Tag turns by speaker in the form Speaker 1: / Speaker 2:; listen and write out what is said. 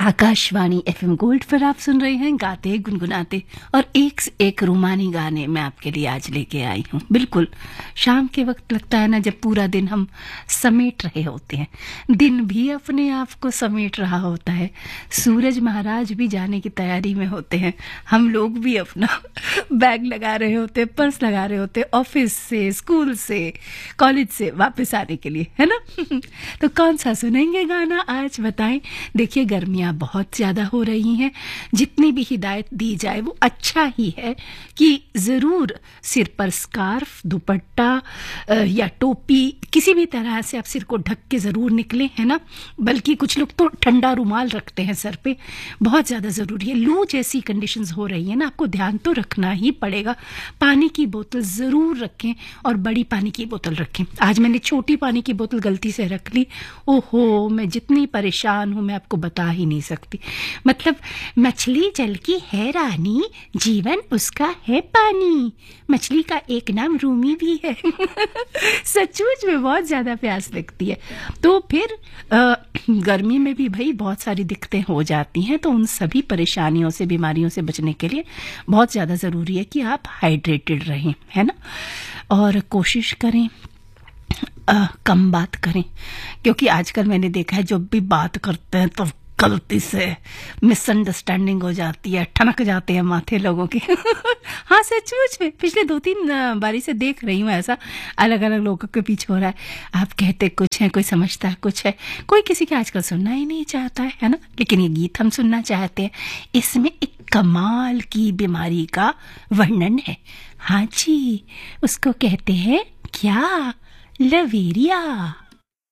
Speaker 1: Akashvani FM gold पर आप सुन रहे हैं गाते गुनगुनाते, और एक से एक रूमानी गाने मैं आपके लिए आज लेके आई हूँ। बिल्कुल शाम के वक्त लगता है ना, जब पूरा दिन हम समेट रहे होते हैं, दिन भी अपने आप को समेट रहा होता है, सूरज महाराज भी जाने की तैयारी में होते हैं, हम लोग भी अपना बैग लगा रहे होते हैं, पर्स लगा रहे होते हैं, ऑफिस से, स्कूल से, कॉलेज से वापस आने के लिए, है ना। तो कौन सा सुनेंगे गाना आज बताएं। देखिए, गर्मियां बहुत ज्यादा हो रही हैं, जितनी भी हिदायत दी जाए वो अच्छा ही है कि जरूर सिर पर स्कार्फ, दुपट्टा या टोपी, किसी भी तरह से आप सिर को ढक के जरूर निकलें, है ना। बल्कि कुछ लोग तो ठंडा रुमाल रखते हैं सर पे, बहुत ज्यादा जरूरी है। लू जैसी कंडीशंस हो रही है ना, आपको ध्यान तो रखना ही पड़ेगा। पानी की बोतल जरूर रखें, और बड़ी पानी की बोतल रखें। आज मैंने छोटी पानी की बोतल गलती से रख ली, ओहो, मैं जितनी परेशान हूं मैं आपको बता ही नहीं सकती। मतलब, मछली जल की है रानी, जीवन उसका है पानी, मछली का एक नाम रूमी भी है। सचमुच में बहुत ज्यादा प्यास लगती है। तो फिर गर्मी में भी भाई बहुत सारी दिक्कतें हो जाती हैं, तो उन सभी परेशानियों से, बीमारियों से बचने के लिए बहुत ज्यादा जरूरी है कि आप हाइड्रेटेड रहें, है ना। और कोशिश करें कम बात करें, क्योंकि आजकल मैंने देखा है जब भी बात करते हैं तो गलती से मिसअंडरस्टैंडिंग हो जाती है, ठनक जाते हैं माथे लोगों के। हाँ, सचमुच में पिछले 2-3 बारी से देख रही हूँ, ऐसा अलग अलग लोगों के पीछे हो रहा है। आप कहते कुछ है, कोई समझता कुछ है, कोई किसी के आजकल सुनना ही नहीं चाहता है ना। लेकिन ये गीत हम सुनना चाहते हैं, इसमें एक कमाल की बीमारी का वर्णन है। हाँ जी, उसको कहते हैं क्या, लवेरिया।